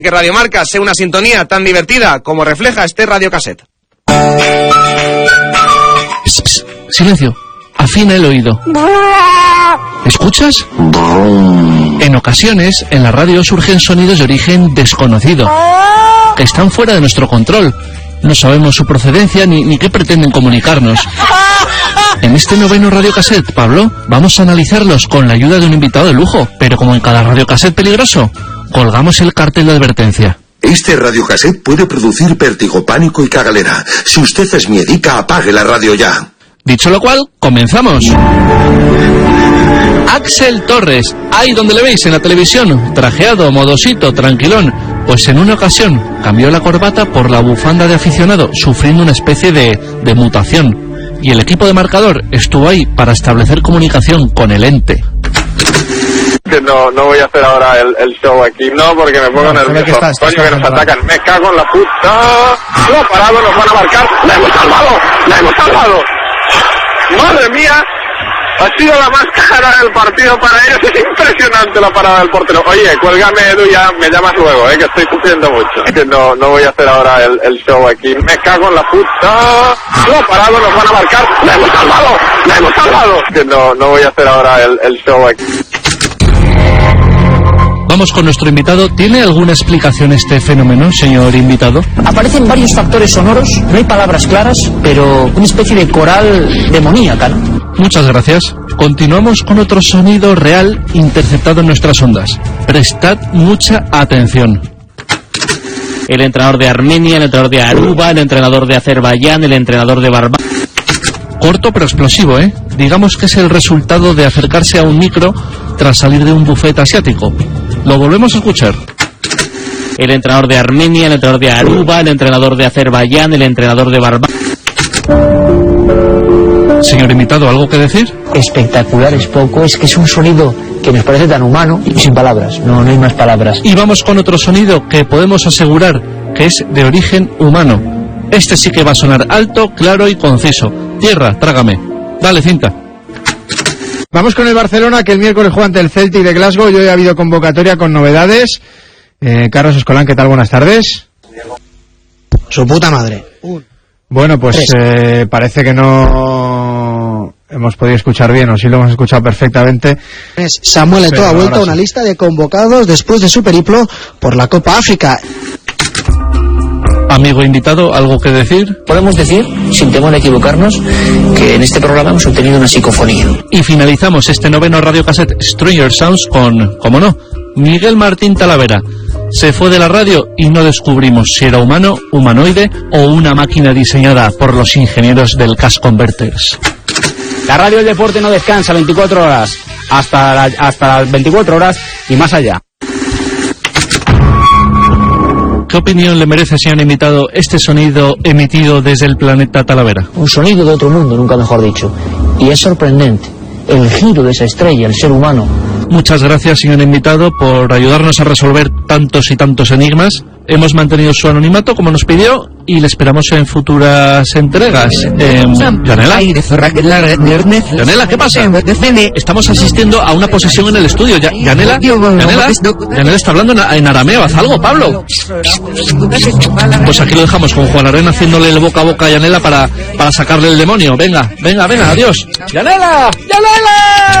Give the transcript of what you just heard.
Que Radio Marca sea una sintonía tan divertida como refleja este radiocassette. Silencio, afina el oído. ¿Escuchas? En ocasiones, en la radio surgen sonidos de origen desconocido, que están fuera de nuestro control. No sabemos su procedencia ni qué pretenden comunicarnos. En este noveno radiocassette, Pablo, vamos a analizarlos con la ayuda de un invitado de lujo, pero como en cada radiocassette peligroso, colgamos el cartel de advertencia. Este radiocassette puede producir vértigo, pánico y cagalera. Si usted es miedica, apague la radio ya. Dicho lo cual, comenzamos. Axel Torres, ahí donde le veis en la televisión, trajeado, modosito, tranquilón, pues en una ocasión cambió la corbata por la bufanda de aficionado, sufriendo una especie de mutación. Y el equipo de marcador estuvo ahí para establecer comunicación con el ente. Que no voy a hacer ahora el show aquí, no, porque me pongo nervioso. Coño, que nos atacan, me cago en la puta. Lo ha parado, nos van a marcar. ¡La hemos salvado! ¡La hemos salvado! ¡Madre mía! Ha sido la más cara del partido para ellos. Es impresionante la parada del portero. Oye, cuélgame, Edu, ya me llamas luego, que estoy sufriendo mucho. Que no voy a hacer ahora el show aquí. Me cago en la puta. Lo ha parado, nos van a marcar. ¡La hemos salvado! ¡La hemos salvado! Que no voy a hacer ahora el show aquí. Vamos con nuestro invitado. ¿Tiene alguna explicación este fenómeno, señor invitado? Aparecen varios factores sonoros, no hay palabras claras, pero una especie de coral demoníaca, ¿no? Muchas gracias. Continuamos con otro sonido real interceptado en nuestras ondas. Prestad mucha atención. El entrenador de Armenia, el entrenador de Aruba, el entrenador de Azerbaiyán, el entrenador de Barbados. Corto pero explosivo, ¿eh? Digamos que es el resultado de acercarse a un micro tras salir de un buffet asiático. Lo volvemos a escuchar. El entrenador de Armenia, el entrenador de Aruba, el entrenador de Azerbaiyán, el entrenador de Barbados. Señor invitado, ¿algo que decir? Espectacular es poco, es que es un sonido que nos parece tan humano y sin palabras, no hay más palabras. Y vamos con otro sonido que podemos asegurar que es de origen humano. Este sí que va a sonar alto, claro y conciso. Tierra, trágame. Dale, cinta. Vamos con el Barcelona, que el miércoles juega ante el Celtic de Glasgow y hoy ha habido convocatoria con novedades. Carlos Escolán, ¿qué tal? Buenas tardes. Su puta madre. Bueno, pues parece que no hemos podido escuchar bien, o sí lo hemos escuchado perfectamente. Samuel Eto'o ha vuelto a una lista de convocados después de su periplo por la Copa África. Amigo invitado, ¿algo que decir? Podemos decir, sin temor a equivocarnos, que en este programa hemos obtenido una psicofonía. Y finalizamos este noveno radiocassette Stranger Sounds con, como no, Miguel Martín Talavera. Se fue de la radio y no descubrimos si era humano, humanoide o una máquina diseñada por los ingenieros del Cash Converters. La radio del deporte no descansa 24 horas, hasta las 24 horas y más allá. ¿Qué opinión le merece, señor invitado, este sonido emitido desde el planeta Talavera? Un sonido de otro mundo, nunca mejor dicho. Y es sorprendente el giro de esa estrella, el ser humano. Muchas gracias, señor invitado, por ayudarnos a resolver tantos y tantos enigmas. Hemos mantenido su anonimato como nos pidió y le esperamos en futuras entregas. Yanela, ¿qué pasa? Estamos asistiendo a una posesión en el estudio. Yanela está hablando en arameo. Haz algo, Pablo. Pues aquí lo dejamos con Juan Arena haciéndole el boca a boca a Yanela para sacarle el demonio. Venga, adiós. ¡Yanela!